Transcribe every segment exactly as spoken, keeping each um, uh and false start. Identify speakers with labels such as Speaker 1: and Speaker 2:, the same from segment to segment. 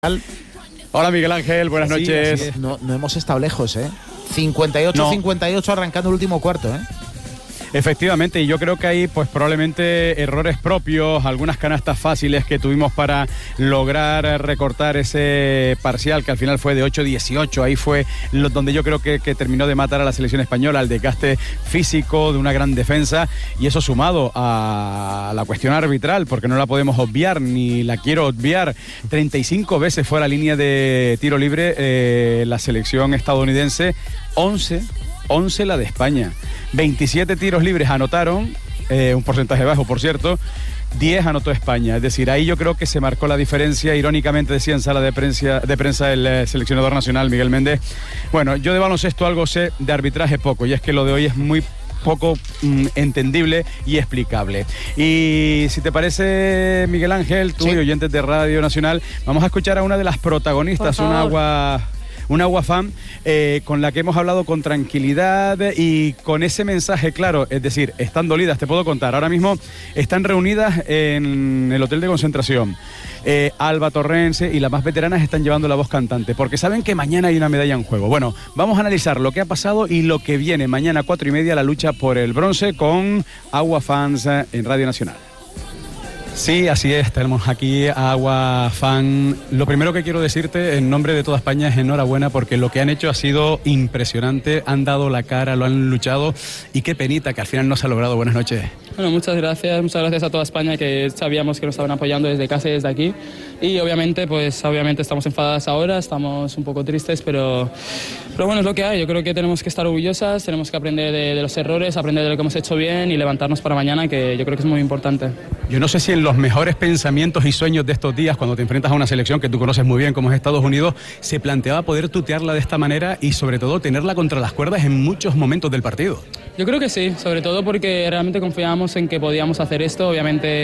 Speaker 1: Hola Miguel Ángel, buenas
Speaker 2: sí,
Speaker 1: noches.
Speaker 2: No, no hemos estado lejos, ¿eh? cincuenta y ocho cincuenta y ocho no. arrancando el último cuarto, ¿eh?
Speaker 1: Efectivamente, y yo creo que hay pues probablemente errores propios, algunas canastas fáciles que tuvimos para lograr recortar ese parcial que al final fue de ocho dieciocho. Ahí fue lo, donde yo creo que, que terminó de matar a la selección española, el desgaste físico de una gran defensa, y eso sumado a la cuestión arbitral, porque no la podemos obviar, ni la quiero obviar. treinta y cinco veces fue a la línea de tiro libre eh, la selección estadounidense, once once la de España. veintisiete tiros libres anotaron, eh, un porcentaje bajo, por cierto. diez anotó España. Es decir, ahí yo creo que se marcó la diferencia. Irónicamente decía en sala de prensa, de prensa el eh, seleccionador nacional, Miguel Méndez. Bueno, yo de baloncesto algo sé, de arbitraje poco, y es que lo de hoy es muy poco mm, entendible y explicable. Y si te parece, Miguel Ángel, tú sí. y oyentes de Radio Nacional, vamos a escuchar a una de las protagonistas, un agua... Un agua fan eh, con la que hemos hablado con tranquilidad y con ese mensaje claro, es decir, están dolidas, te puedo contar, ahora mismo están reunidas en el hotel de concentración. Eh, Alba Torrens y las más veteranas están llevando la voz cantante, porque saben que mañana hay una medalla en juego. Bueno, vamos a analizar lo que ha pasado y lo que viene mañana a cuatro y media, la lucha por el bronce con Agua Fans en Radio Nacional. Sí, así es, tenemos aquí a Agua Fan. Lo primero que quiero decirte en nombre de toda España es enhorabuena, porque lo que han hecho ha sido impresionante, han dado la cara, lo han luchado, y qué penita que al final no se ha logrado. Buenas noches.
Speaker 3: Bueno, muchas gracias, muchas gracias a toda España, que sabíamos que nos estaban apoyando desde casa y desde aquí, y obviamente pues obviamente estamos enfadadas ahora, estamos un poco tristes, pero, pero bueno, es lo que hay. Yo creo que tenemos que estar orgullosas, tenemos que aprender de, de los errores, aprender de lo que hemos hecho bien y levantarnos para mañana, que yo creo que es muy importante.
Speaker 1: Yo no sé si en los mejores pensamientos y sueños de estos días, cuando te enfrentas a una selección que tú conoces muy bien como es Estados Unidos, se planteaba poder tutearla de esta manera y sobre todo tenerla contra las cuerdas en muchos momentos del partido.
Speaker 3: Yo creo que sí, sobre todo porque realmente confiábamos en que podíamos hacer esto. Obviamente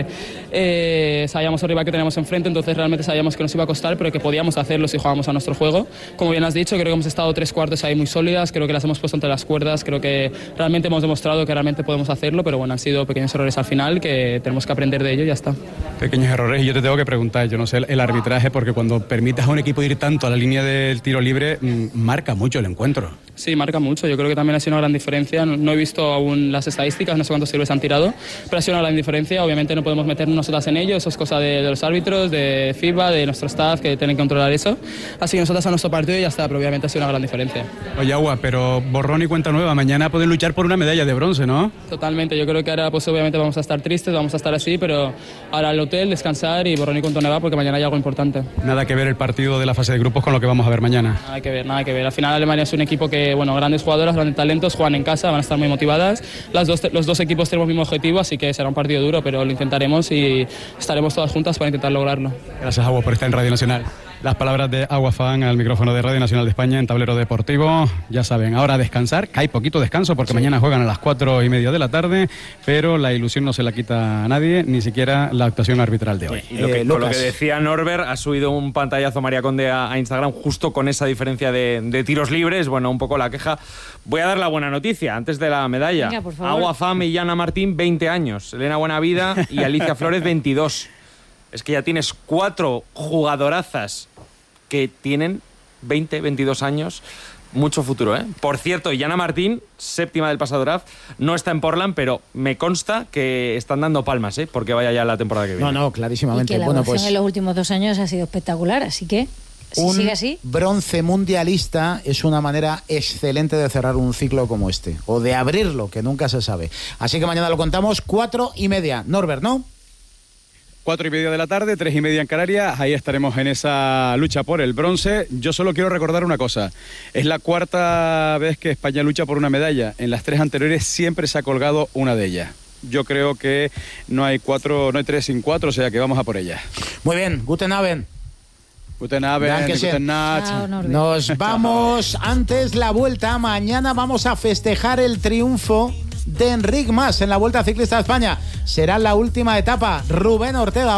Speaker 3: eh, sabíamos el rival que teníamos enfrente, entonces realmente sabíamos que nos iba a costar, pero que podíamos hacerlo si jugábamos a nuestro juego. Como bien has dicho, creo que hemos estado tres cuartos ahí muy sólidas, creo que las hemos puesto entre las cuerdas, creo que realmente hemos demostrado que realmente podemos hacerlo, pero bueno, han sido pequeños errores al final que tenemos que aprender de ello y ya está.
Speaker 1: Pequeños errores, y yo te tengo que preguntar, yo no sé, el arbitraje, porque cuando permitas a un equipo ir tanto a la línea del tiro libre, mmm, marca mucho el encuentro.
Speaker 3: Sí, marca mucho, yo creo que también ha sido una gran diferencia. No, no he visto aún las estadísticas, no sé cuántos tiros han tirado, pero ha sido una gran diferencia. Obviamente no podemos meternos nosotras en ello, eso es cosa de, de los árbitros, de FIBA, de nuestro staff, que tienen que controlar eso. Así que nosotras a nuestro partido y ya está, pero obviamente ha sido una gran diferencia.
Speaker 1: Oye, Agua, pero borrón y cuenta nueva, mañana pueden luchar por una medalla de bronce, ¿no?
Speaker 3: Totalmente, yo creo que ahora pues obviamente vamos a estar tristes, vamos a estar así, pero ahora al hotel, descansar y borrón y cuenta nueva, porque mañana hay algo importante.
Speaker 1: Nada que ver el partido de la fase de grupos con lo que vamos a ver mañana.
Speaker 3: Nada que ver, nada que ver. Al final Alemania es un equipo que, bueno, grandes jugadores, grandes talentos, juegan en casa, van a estar muy motivadas. Las dos, los dos equipos tenemos el mismo objetivo, así que será un partido duro, pero lo intentaremos y estaremos todas juntas para intentar lograrlo.
Speaker 1: Gracias, Agua, por estar en Radio Nacional. Las palabras de Agua Fan al micrófono de Radio Nacional de España en Tablero Deportivo. Ya saben, ahora a descansar, que hay poquito descanso porque sí. Mañana juegan a las cuatro y media de la tarde, pero la ilusión no se la quita a nadie, ni siquiera la actuación arbitral de hoy.
Speaker 4: Y lo que, eh, con lo que decía Norbert, ha subido un pantallazo María Conde a, a Instagram justo con esa diferencia de, de tiros libres. Bueno, un poco la queja. Voy a dar la buena noticia antes de la medalla.
Speaker 5: Venga, por favor.
Speaker 4: Agua Fan y Yana Martín, veinte años. Elena Buenavida y Alicia Flores, veintidós. Es que ya tienes cuatro jugadorazas que tienen veinte, veintidós años, mucho futuro, ¿eh? Por cierto, Yana Martín, séptima del pasado draft, no está en Portland, pero me consta que están dando palmas, ¿eh? Porque vaya ya la temporada que viene.
Speaker 2: No, no, clarísimamente.
Speaker 5: Y que la
Speaker 2: bueno,
Speaker 5: evolución
Speaker 2: pues
Speaker 5: en los últimos dos años ha sido espectacular, así que si
Speaker 2: un
Speaker 5: sigue así,
Speaker 2: bronce mundialista es una manera excelente de cerrar un ciclo como este, o de abrirlo, que nunca se sabe. Así que mañana lo contamos, cuatro y media. Norbert, ¿no?
Speaker 1: Cuatro y media de la tarde, tres y media en Canarias, ahí estaremos en esa lucha por el bronce. Yo solo quiero recordar una cosa, es la cuarta vez que España lucha por una medalla, en las tres anteriores siempre se ha colgado una de ellas. Yo creo que no hay cuatro, no hay tres sin cuatro, o sea que vamos a por ella.
Speaker 2: Muy bien, guten Abend.
Speaker 1: Guten Abend, guten Nacht.
Speaker 5: Chao, Norbert.
Speaker 2: Nos vamos antes la vuelta, mañana vamos a festejar el triunfo de Enric Mas en la Vuelta Ciclista de España. Será la última etapa. Rubén Ortega, hola.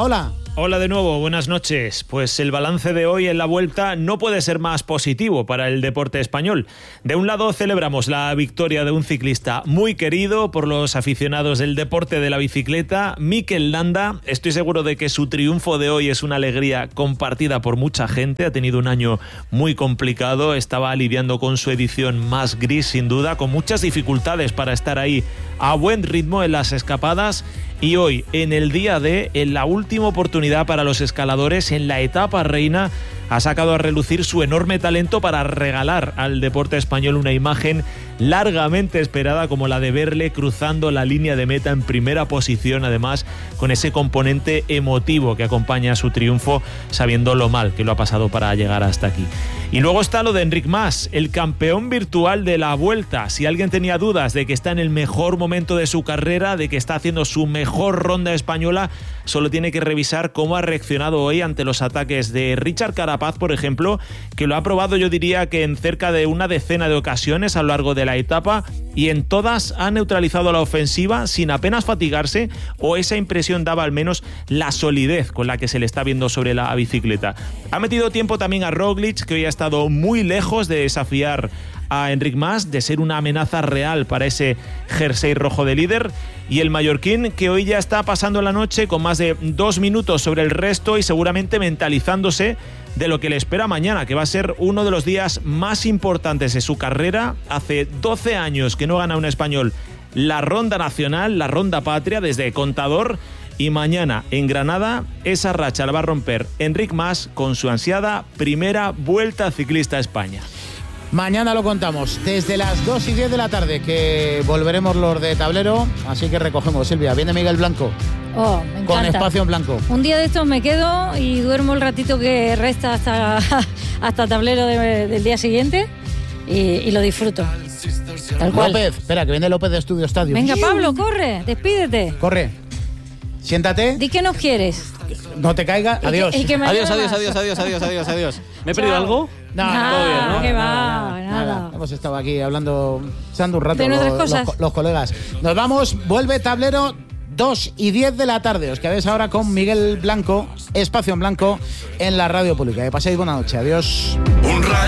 Speaker 6: Hola de nuevo, buenas noches. Pues el balance de hoy en la Vuelta no puede ser más positivo para el deporte español. De un lado celebramos la victoria de un ciclista muy querido por los aficionados del deporte de la bicicleta, Mikel Landa. Estoy seguro de que su triunfo de hoy es una alegría compartida por mucha gente. Ha tenido un año muy complicado, estaba lidiando con su edición más gris sin duda, con muchas dificultades para estar ahí a buen ritmo en las escapadas. Y hoy, en el día D, en la última oportunidad para los escaladores, en la etapa reina, ha sacado a relucir su enorme talento para regalar al deporte español una imagen largamente esperada como la de verle cruzando la línea de meta en primera posición, además con ese componente emotivo que acompaña a su triunfo, sabiendo lo mal que lo ha pasado para llegar hasta aquí. Y luego está lo de Enric Mas, el campeón virtual de la Vuelta. Si alguien tenía dudas de que está en el mejor momento de su carrera, de que está haciendo su mejor ronda española, solo tiene que revisar cómo ha reaccionado hoy ante los ataques de Richard Carapaz, por ejemplo, que lo ha probado, yo diría que en cerca de una decena de ocasiones a lo largo de la etapa, y en todas ha neutralizado la ofensiva sin apenas fatigarse, o esa impresión daba al menos la solidez con la que se le está viendo sobre la bicicleta. Ha metido tiempo también a Roglic, que hoy ha estado muy lejos de desafiar a Enric Mas, de ser una amenaza real para ese jersey rojo de líder, y el mallorquín, que hoy ya está pasando la noche con más de dos minutos sobre el resto y seguramente mentalizándose de lo que le espera mañana, que va a ser uno de los días más importantes de su carrera. Hace doce años que no gana un español la ronda nacional, la ronda patria, desde Contador, y mañana en Granada esa racha la va a romper Enric Mas con su ansiada primera Vuelta Ciclista a España.
Speaker 2: Mañana lo contamos, desde las dos y diez de la tarde, que volveremos los de tablero, así que recogemos. Silvia, viene Miguel Blanco.
Speaker 5: Oh, me encanta.
Speaker 2: Con espacio en blanco.
Speaker 5: Un día de estos me quedo y duermo el ratito que resta hasta, hasta tablero de, del día siguiente y, y lo disfruto. Tal cual.
Speaker 2: López, espera, que viene López de Estudio Estadio.
Speaker 5: Venga, Pablo, corre, despídete.
Speaker 2: Corre. Siéntate.
Speaker 5: Di que nos quieres.
Speaker 2: No te caigas. Adiós.
Speaker 5: Y que, y que
Speaker 4: Adiós, adiós, adiós, adiós, adiós, adiós, adiós. ¿Me he perdido algo?
Speaker 2: No,
Speaker 5: Nada,
Speaker 2: todo bien, ¿no?
Speaker 5: que va,
Speaker 2: nada,
Speaker 5: nada.
Speaker 2: nada. Hemos estado aquí hablando, echando un rato
Speaker 5: de nuestras
Speaker 2: los,
Speaker 5: cosas.
Speaker 2: los, los colegas. Nos vamos, vuelve tablero, dos y diez de la tarde. Os quedáis ahora con Miguel Blanco, espacio en blanco, en la radio pública. Que paséis buena noche. Adiós.
Speaker 7: Un rayo.